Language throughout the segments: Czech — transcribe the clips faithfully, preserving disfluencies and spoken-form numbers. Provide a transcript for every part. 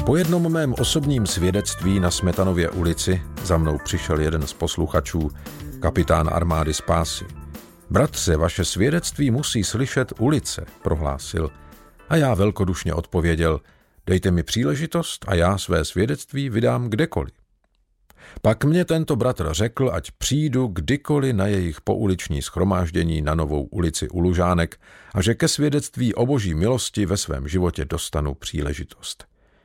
Po jednom mém osobním svědectví na Smetanově ulici za mnou přišel jeden z posluchačů, kapitán armády Spásy. Bratře, vaše svědectví musí slyšet ulice, prohlásil. A já velkodušně odpověděl, dejte mi příležitost a já své svědectví vydám kdekoliv. Pak mě tento bratr řekl, ať přijdu kdykoliv na jejich pouliční shromáždění na Novou ulici u Lužánek a že ke svědectví o boží milosti ve svém životě dostanu příležitost.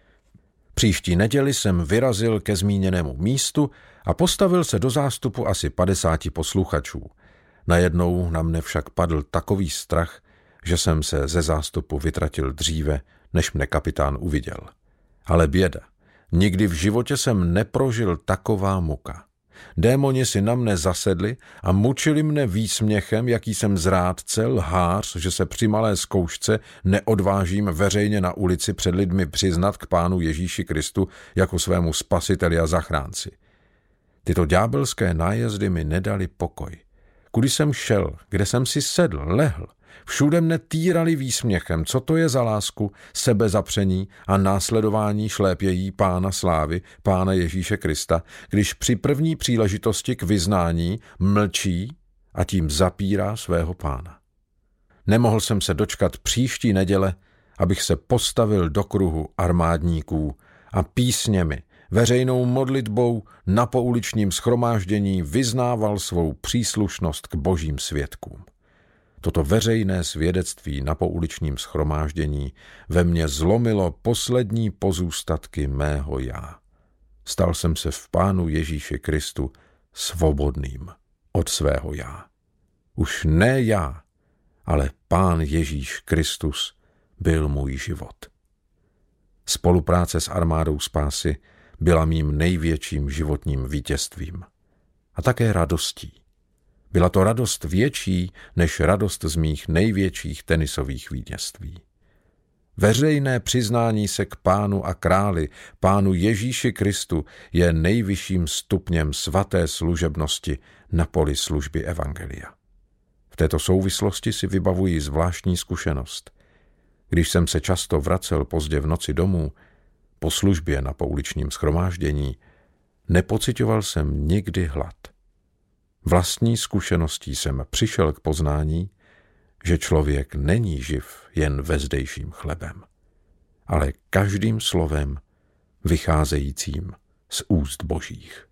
Příští neděli jsem vyrazil ke zmíněnému místu a postavil se do zástupu asi padesáti posluchačů. Najednou na mne však padl takový strach, že jsem se ze zástupu vytratil dříve, než mne kapitán uviděl. Ale běda. Nikdy v životě jsem neprožil taková muka. Démoni si na mne zasedli a mučili mne výsměchem, jaký jsem zrádce, lhář, že se při malé zkoušce neodvážím veřejně na ulici před lidmi přiznat k Pánu Ježíši Kristu jako svému spasiteli a zachránci. Tyto ďábelské nájezdy mi nedali pokoj. Kudy jsem šel, kde jsem si sedl, lehl, všude mne týrali výsměchem, co to je za lásku, sebezapření a následování šlépějí Pána slávy, Pána Ježíše Krista, když při první příležitosti k vyznání mlčí a tím zapírá svého Pána. Nemohl jsem se dočkat příští neděle, abych se postavil do kruhu armádníků a písněmi, veřejnou modlitbou na pouličním shromáždění vyznával svou příslušnost k božím svědkům. Toto veřejné svědectví na pouličním shromáždění ve mně zlomilo poslední pozůstatky mého já. Stal jsem se v Pánu Ježíši Kristu svobodným od svého já. Už ne já, ale Pán Ježíš Kristus byl můj život. Spolupráce s armádou Spásy byla mým největším životním vítězstvím a také radostí. Byla to radost větší než radost z mých největších tenisových vítězství. Veřejné přiznání se k Pánu a králi, Pánu Ježíši Kristu, je nejvyšším stupněm svaté služebnosti na poli služby evangelia. V této souvislosti si vybavuji zvláštní zkušenost. Když jsem se často vracel pozdě v noci domů, po službě na pouličním shromáždění, nepociťoval jsem nikdy hlad. Vlastní zkušeností jsem přišel k poznání, že člověk není živ jen vezdejším chlebem, ale každým slovem vycházejícím z úst božích.